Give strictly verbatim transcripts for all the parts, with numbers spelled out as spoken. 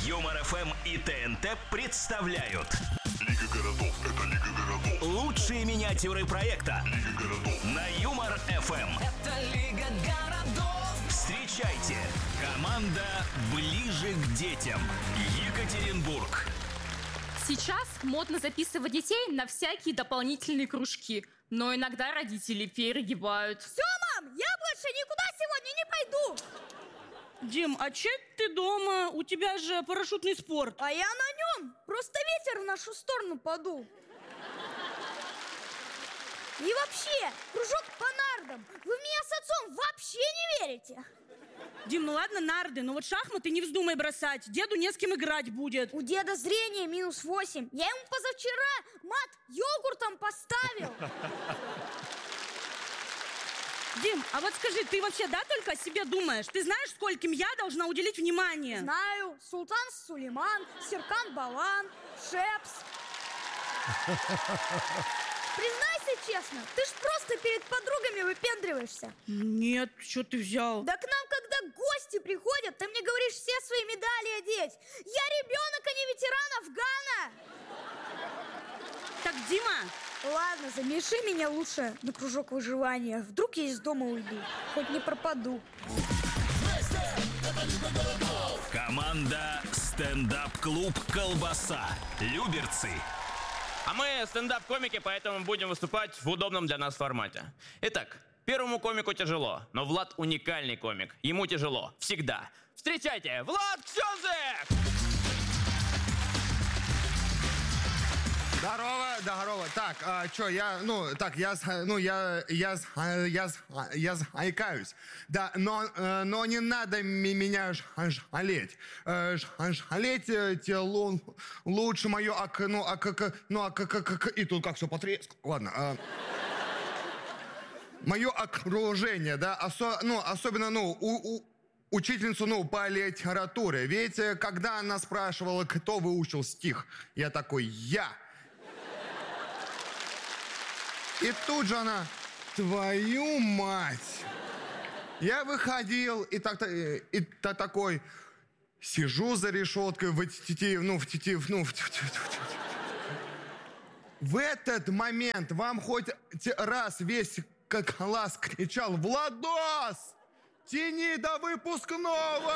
Юмор эф эм и ТНТ представляют Лига городов, это Лига городов. лучшие миниатюры проекта Лига городов. на Юмор эф эм. Это Лига городов. Встречайте, команда «Ближе к детям». Екатеринбург. Сейчас модно записывать детей на всякие дополнительные кружки, но иногда родители перегибают. Все, мам, я больше никуда сегодня не пойду. Дим, а че ты дома? У тебя же парашютный спорт. А я на нем. Просто ветер в нашу сторону подул. И вообще, кружок по нардам. Вы в меня с отцом вообще не верите. Дим, ну ладно, нарды, но вот шахматы не вздумай бросать. Деду не с кем играть будет. У деда зрение минус восемь. Я ему позавчера мат йогуртом поставил. Дим, а вот скажи, ты вообще, да, только о себе думаешь? Ты знаешь, скольким я должна уделить внимание? Знаю. Султан Сулейман, Серкан Балан, Шепс. Признайся честно, ты ж просто перед подругами выпендриваешься. Нет, что ты взял? Да к нам, когда гости приходят, ты мне говоришь все свои медали одеть. Я ребенок, а не ветеран Афгана. Так, Дима... Ладно, замеши меня лучше на кружок выживания. Вдруг я из дома уйду, хоть не пропаду. Команда «Стендап-клуб Колбаса». Люберцы. А мы стендап-комики, поэтому будем выступать в удобном для нас формате. Итак, первому комику тяжело, но Влад уникальный комик. Ему тяжело. Всегда. Встречайте, Влад Ксензек! Здорово, здорово. Так, а, чё, я, ну, так, я, ну, я, я, я, я, я заикаюсь. Да, но, э, но не надо ми- меня ж- жалеть. Э, ж- жалеть э, те лу- лучше мое, ак, ну, а как, ну, а как, как, и тут как все потрескало. Ладно. Э, мое окружение, да, осо, ну, особенно, ну, у, у учительницу, ну, по литературе. Ведь, э, когда она спрашивала, кто выучил стих, я такой, я. И тут же она, твою мать. Я выходил и так и, и та, такой сижу за решеткой в тетив, ну, в тетив, ну, в, в этот момент вам хоть раз весь как класс кричал: Владос, тяни до выпускного!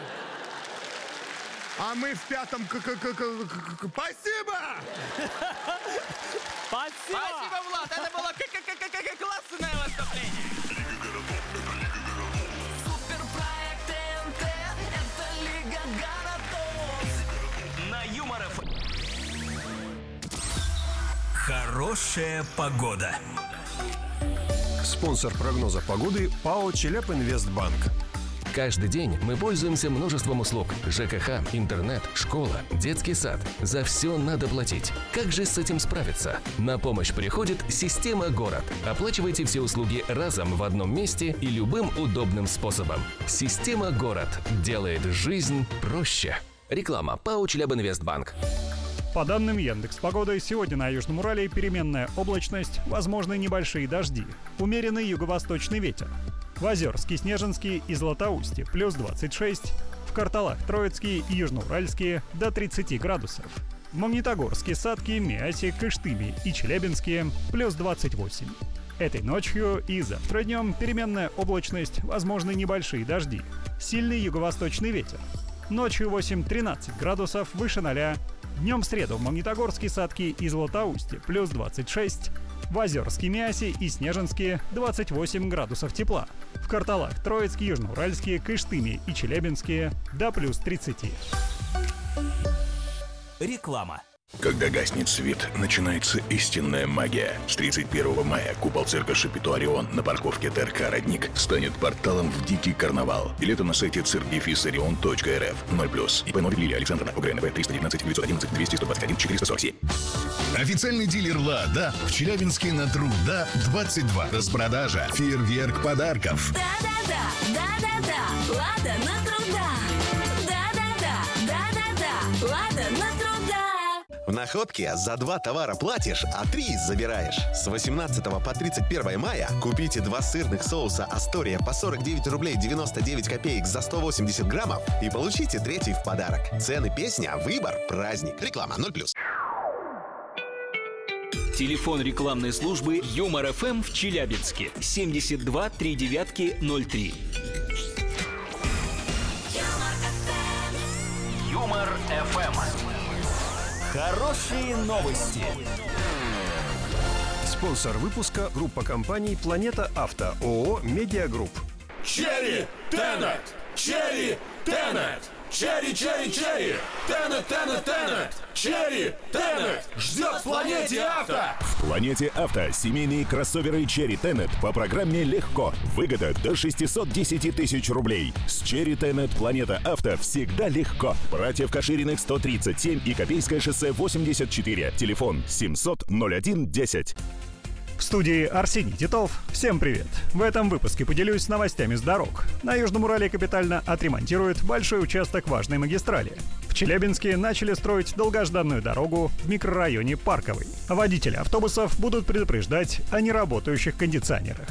А мы в пятом... Спасибо! Спасибо! Спасибо, Влад! Это было классное выступление! Лига городов, это Лига городов. Суперпроект ТНТ. Это Лига городов. На Юмор эф эм. Хорошая погода. Спонсор прогноза погоды ПАО «Челябинвестбанк». Каждый день мы пользуемся множеством услуг. ЖКХ, интернет, школа, детский сад. За все надо платить. Как же с этим справиться? На помощь приходит система «Город». Оплачивайте все услуги разом в одном месте и любым удобным способом. Система «Город» делает жизнь проще. Реклама. ПАО «Челябинвестбанк». По данным Яндекс.Погоды, сегодня на Южном Урале переменная облачность, возможны небольшие дожди, умеренный юго-восточный ветер. В Озерске, Снежинске и Златоусте плюс двадцать шесть, в Карталах, Троицкие и Южноуральские до тридцати градусов. В Магнитогорске, Сатке, Миасе, Кыштыме и Челябинске плюс двадцать восемь. Этой ночью и завтра днем переменная облачность, возможны небольшие дожди, сильный юго-восточный ветер. Ночью восемь-тринадцать градусов выше ноля. Днем в среду в Магнитогорске, Сатке и Златоусте плюс двадцать шесть, в Озерске, Миасе и Снежинске двадцать восемь градусов тепла. В Карталах, Троицке, Южноуральске, Кыштыме и Челябинске до плюс тридцати. Реклама. Когда гаснет свет, начинается истинная магия. С тридцать первого мая купол цирка Шапито Орион на парковке ТРК «Родник» станет порталом в дикий карнавал. Билеты на сайте цирк дефис орион точка эр эф. ноль плюс. ИП Новик Лилия Александровна. ОГРНВ триста девятнадцать девятьсот одиннадцать двести сто двадцать один четыреста сорок семь. Официальный дилер «Лада» в Челябинске на Труда двадцать два. Распродажа. Фейерверк подарков. Да-да-да, да-да-да. Лада на Труда. Да-да-да, да-да-да. Лада на Труда. В Находке за два товара платишь, а три забираешь. С восемнадцатого по тридцать первое мая купите два сырных соуса «Астория» по сорок девять рублей девяносто девять копеек за сто восемьдесят граммов и получите третий в подарок. Цены, песня, выбор, праздник. Реклама ноль плюс. Телефон рекламной службы Юмор эф эм в Челябинске семьдесят два три девятки ноль три. Юмор эф эм. Хорошие новости. Спонсор выпуска — группа компаний «Планета Авто», ООО «Медиагрупп». Черри Тенет! Черри Тенет! Черри, черри, черри! Тенет, Тенет, Тенет! Черри Тенет! Ждет в Планете Авто! В Планете Авто семейные кроссоверы Cherry Tenet по программе легко. Выгода до шестьсот десять тысяч рублей. С Cherry Tenet Планета Авто всегда легко. Братьев Кашириных сто тридцать семь и Копейское шоссе восемьдесят четыре. Телефон семьсот ноль один десять. В студии Арсений Титов. Всем привет! В этом выпуске поделюсь новостями с дорог. На Южном Урале капитально отремонтируют большой участок важной магистрали. В Челябинске начали строить долгожданную дорогу в микрорайоне Парковый. Водители автобусов будут предупреждать о неработающих кондиционерах.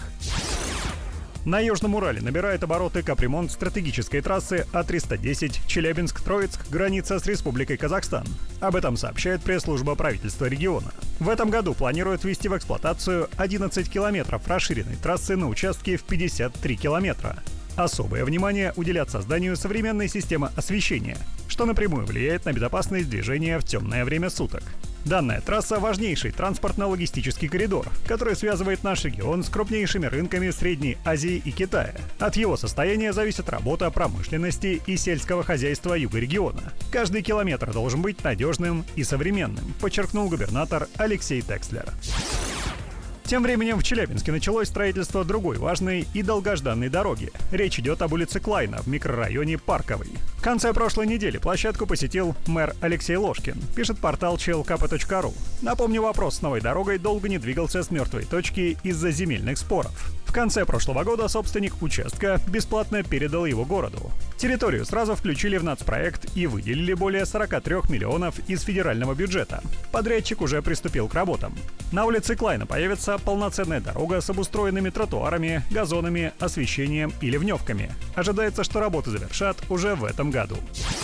На Южном Урале набирает обороты капремонт стратегической трассы А триста десять Челябинск-Троицк, граница с Республикой Казахстан. Об этом сообщает пресс-служба правительства региона. В этом году планируют ввести в эксплуатацию одиннадцать километров расширенной трассы на участке в пятьдесят три километра. Особое внимание уделят созданию современной системы освещения, что напрямую влияет на безопасность движения в темное время суток. Данная трасса – важнейший транспортно-логистический коридор, который связывает наш регион с крупнейшими рынками Средней Азии и Китая. От его состояния зависит работа промышленности и сельского хозяйства юга региона. Каждый километр должен быть надежным и современным, подчеркнул губернатор Алексей Текслер. Тем временем в Челябинске началось строительство другой важной и долгожданной дороги. Речь идет об улице Клайна в микрорайоне Парковый. В конце прошлой недели площадку посетил мэр Алексей Ложкин, пишет портал че эл ка пэ точка ру. Напомню, вопрос с новой дорогой долго не двигался с мертвой точки из-за земельных споров. В конце прошлого года собственник участка бесплатно передал его городу. Территорию сразу включили в нацпроект и выделили более сорок три миллионов из федерального бюджета. Подрядчик уже приступил к работам. На улице Клайна появится полноценная дорога с обустроенными тротуарами, газонами, освещением и ливневками. Ожидается, что работы завершат уже в этом году.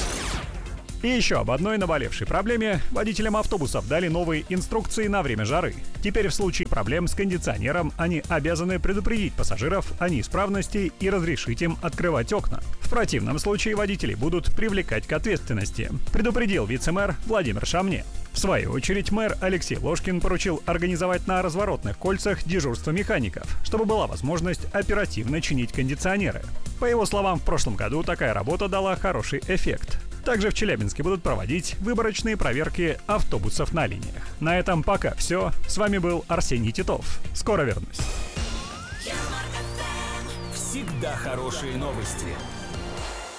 И еще об одной наболевшей проблеме. Водителям автобусов дали новые инструкции на время жары. Теперь в случае проблем с кондиционером они обязаны предупредить пассажиров о неисправности и разрешить им открывать окна. В противном случае водителей будут привлекать к ответственности, предупредил вице-мэр Владимир Шамне. В свою очередь мэр Алексей Ложкин поручил организовать на разворотных кольцах дежурство механиков, чтобы была возможность оперативно чинить кондиционеры. По его словам, в прошлом году такая работа дала хороший эффект. Также в Челябинске будут проводить выборочные проверки автобусов на линиях. На этом пока все. С вами был Арсений Титов. Скоро вернусь. Всегда хорошие новости.